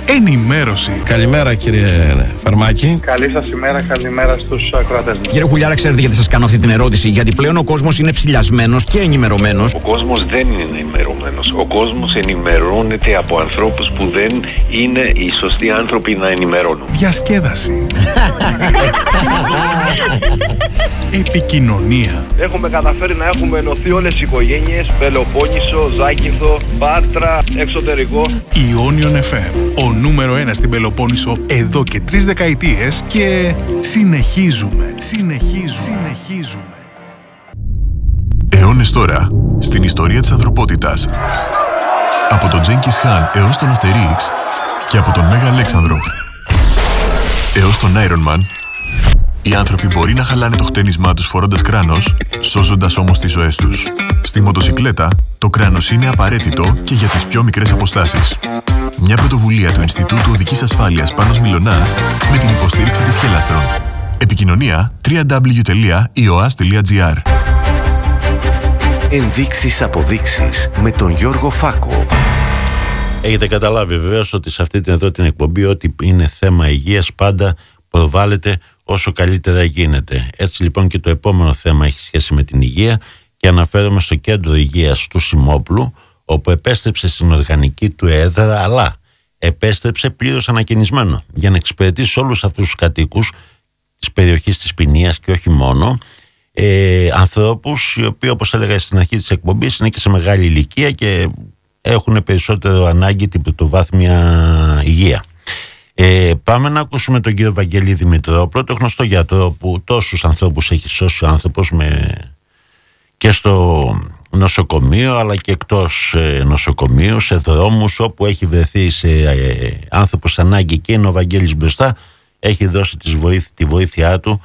ενημέρωση. Καλημέρα κύριε Φαρμάκη. Καλή σας ημέρα, καλημέρα στους ακροατές μας. Κύριε Χουλιάρα, ξέρετε γιατί σας κάνω αυτή την ερώτηση? Γιατί πλέον ο κόσμος είναι ψηλιασμένος και ενημερωμένος. Ο κόσμος δεν είναι ενημερωμένος. Ο κόσμος ενημερώνεται από ανθρώπους που δεν είναι οι σωστοί άνθρωποι να ενημερώνουν. Διασκέδαση. Επικοινωνία. Έχουμε καταφέρει να έχουμε ενωθεί όλες οι οικογένειες, Πελοπόννησο, Ζάκυνθο, Πάτρα, εξωτερικό. Ιόνιον FM, ο νούμερο 1 στην Πελοπόννησο εδώ και 3 δεκαετίες και συνεχίζουμε. Αιώνες τώρα, στην ιστορία της ανθρωπότητας. Από τον Τζένκις Χαν έως τον Αστερίξ και από τον Μέγα Αλέξανδρο έως τον Iron Man, οι άνθρωποι μπορεί να χαλάνε το χτένισμά τους φορώντας κράνος, σώζοντας όμως τις ζωές τους. Στη μοτοσικλέτα, το κράνος είναι απαραίτητο και για τις πιο μικρές αποστάσεις. Μια πρωτοβουλία του Ινστιτούτου Οδικής Ασφάλειας Πάνος Μιλωνάς με την υποστήριξη της Χελάστρον. Επικοινωνία www.ioas.gr. Ενδείξεις αποδείξεις με τον Γιώργο Φάκο. Έχετε καταλάβει βεβαίως ότι σε αυτή την εκπομπή ό,τι είναι θέμα υγείας πάντα προβάλλεται όσο καλύτερα γίνεται. Έτσι λοιπόν και το επόμενο θέμα έχει σχέση με την υγεία και αναφέρομαι στο κέντρο υγείας του Σιμόπλου, όπου επέστρεψε στην οργανική του έδρα, αλλά επέστρεψε πλήρως ανακαινισμένο για να εξυπηρετήσει όλους αυτούς τους κατοίκους της περιοχής της Πινίας και όχι μόνο, ανθρώπους οι οποίοι, όπως έλεγα στην αρχή της εκπομπής, είναι και σε μεγάλη ηλικία και έχουν περισσότερο ανάγκη την πρωτοβάθμια υγεία. Πάμε να ακούσουμε τον κύριο Βαγγέλη Δημητρόπουλο, το γνωστό γιατρό που τόσους ανθρώπους έχει σώσει ο άνθρωπος και στο νοσοκομείο αλλά και εκτός νοσοκομείου, σε δρόμους όπου έχει βρεθεί σε άνθρωπος ανάγκη, και είναι ο Βαγγέλης μπροστά, έχει δώσει τη βοήθειά του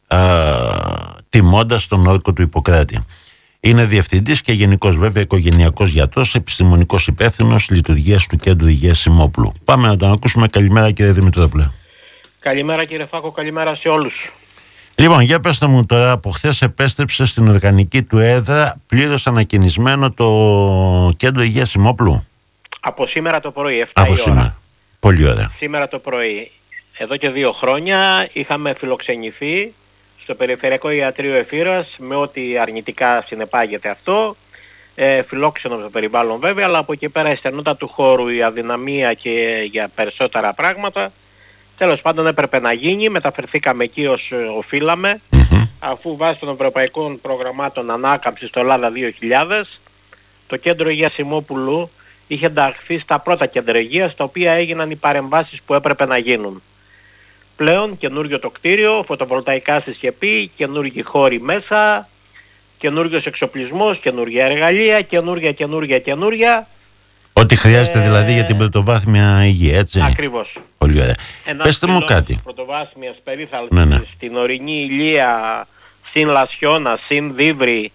τιμώντας τον όρκο του Ιπποκράτη. Είναι διευθυντής και γενικός βέβαια οικογενειακός γιατρός, επιστημονικός υπεύθυνος λειτουργίας του Κέντρου Υγείας Σιμόπλου. Πάμε να τον ακούσουμε. Καλημέρα κύριε Δημητρόπουλε. Καλημέρα κύριε Φάκο, καλημέρα σε όλους. Λοιπόν, για πέστε μου τώρα, από χθες επέστρεψε στην οργανική του έδρα πλήρως ανακαινισμένο το Κέντρο Υγείας Σιμόπλου. Από σήμερα το πρωί, 7 από η σήμερα. ώρα. Πολύ ωραία. Σήμερα το πρωί. Εδώ και 2 χρόνια είχαμε φιλοξενηθεί στο Περιφερειακό Ιατρείο Εφήρας με ό,τι αρνητικά συνεπάγεται αυτό. Φιλόξενο στο περιβάλλον βέβαια, αλλά από εκεί πέρα η στενότητα του χώρου, η αδυναμία και για περισσότερα πράγματα. Τέλος πάντων έπρεπε να γίνει, μεταφερθήκαμε εκεί ως οφείλαμε, αφού βάσει των ευρωπαϊκών προγραμμάτων ανάκαμψης στο Ελλάδα 2000, το Κέντρο Υγείας Σιμόπουλου είχε ενταχθεί στα πρώτα κέντρα υγείας, τα οποία έγιναν οι παρεμβάσεις που έπρεπε να γίνουν. Πλέον καινούριο το κτίριο, φωτοβολταϊκά συσκευή, καινούργιοι χώροι μέσα, καινούριος εξοπλισμός, καινούργια εργαλεία, καινούρια. Ό,τι χρειάζεται δηλαδή για την πρωτοβάθμια υγεία, έτσι. Ακριβώς. Πολύ ωραία. Πεςτε μου κάτι. Πρωτοβάθμιας περίθαλψης στην ορεινή Ηλία, συν Λασιώνα, συν Δίβρη,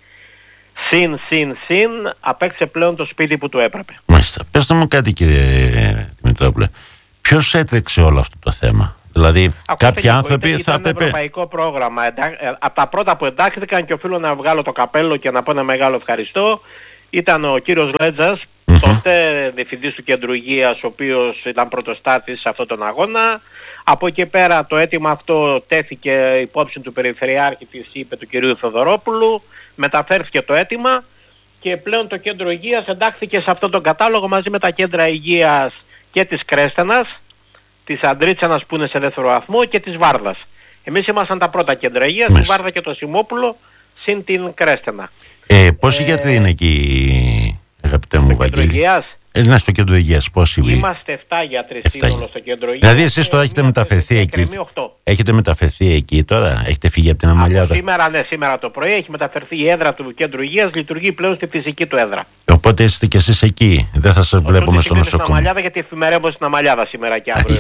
συν, απέκτησε πλέον το σπίτι που του έπρεπε. Μάλιστα. Πεςτε μου κάτι κύριε Δημητρόπουλε. Ποιος έτρεξε όλο αυτό το θέμα? Δηλαδή κάποιοι άνθρωποι θα έπρεπε... Ήταν ευρωπαϊκό πρόγραμμα. Από τα πρώτα που εντάχθηκαν, και οφείλω να βγάλω το καπέλο και να πω ένα μεγάλο ευχαριστώ, ήταν ο κύριος Λέτζας, τότε διευθυντής του Κέντρου Υγείας, ο οποίος ήταν πρωτοστάτης σε αυτόν τον αγώνα. Από εκεί πέρα το αίτημα αυτό τέθηκε υπόψη του Περιφερειάρχη της ΥΠΕ του κυρίου Θεοδωρόπουλου, μεταφέρθηκε το αίτημα και πλέον το Κέντρο Υγείας εντάχθηκε σε αυτόν τον κατάλογο μαζί με τα κέντρα υγείας και της Κρέστενας, της Αντρίτσανας που είναι σε δεύτερο βαθμό και της Βάρδας. Εμείς ήμασταν τα πρώτα κέντρα υγείας, τη Βάρδα και το Σιμόπουλο, συν την Κρέστενα. Πόσοι γιατροί είναι εκεί, αγαπητέ μου Βαγγέλη? Ναι, στο Κέντρο Υγείας πόσοι? Είμαστε 7 γιατροί σύνολο στο Κέντρο Υγείας. Δηλαδή εσείς τώρα έχετε μεταφερθεί εκεί? Έχετε μεταφερθεί εκεί τώρα? Έχετε φύγει από την Αμαλιάδα? Σήμερα το πρωί έχει μεταφερθεί η έδρα του Κέντρου Υγείας, λειτουργεί πλέον στη φυσική του έδρα. Οπότε είστε κι εσείς εκεί, δεν θα σας βλέπουμε στο νοσοκομείο? Στην Αμαλιάδα, γιατί εφημερεύω στην Αμαλιάδα σήμερα και αύριο.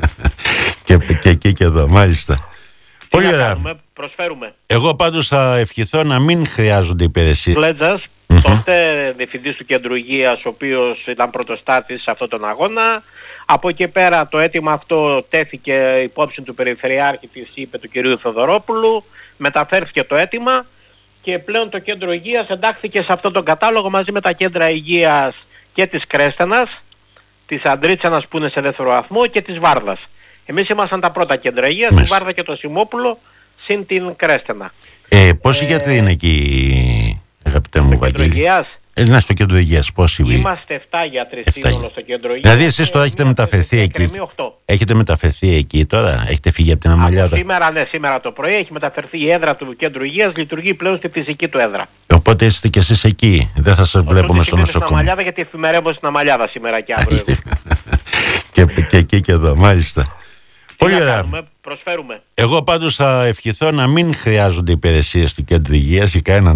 Και εκεί και εδώ, μάλιστα. Πολύ ωραία. Προσφέρουμε. Εγώ πάντως θα ευχηθώ να μην χρειάζονται υπηρεσίες. Λέτζας, τότε διευθυντής του Κέντρου Υγείας, ο οποίος ήταν πρωτοστάτης σε αυτόν τον αγώνα. Από εκεί πέρα το αίτημα αυτό τέθηκε υπόψη του Περιφερειάρχη της ΥΠΕ του κυρίου Θεοδωρόπουλου, μεταφέρθηκε το αίτημα και πλέον το Κέντρο Υγείας εντάχθηκε σε αυτόν τον κατάλογο μαζί με τα κέντρα υγείας και της Κρέστενας, της Αντρίτσανας που είναι σε δεύτερο βαθμό και της Βάρδας. Εμείς ήμασταν τα πρώτα κέντρα υγείας, τη Βάρδα και το Σιμόπουλο, συν την Κρέστενα. Πόσοι γιατροί είναι εκεί, αγαπητέ μου Βαγγέλη? Ναι, στο κέντρο υγείας, πόσοι? Είμαστε 7 γιατροί σύνολο στο κέντρο υγείας. Δηλαδή εσείς τώρα έχετε μεταφερθεί εκεί? Έχετε μεταφερθεί εκεί τώρα? Έχετε φύγει από την Αμαλιάδα? Σήμερα το πρωί έχει μεταφερθεί η έδρα του κέντρου υγείας, λειτουργεί πλέον στη φυσική του έδρα. Οπότε είστε κι εσείς εκεί, δεν θα σας βλέπουμε στο νοσοκομείο? Στην Αμαλιάδα, γιατί εφημερεύω στην Αμαλιάδα σήμερα και αύριο. Και εκεί και εδώ, μάλιστα. Πολύ ωραία. Προσφέρουμε. Εγώ πάντως θα ευχηθώ να μην χρειάζονται υπηρεσίες του κέντρου υγείας για κανέναν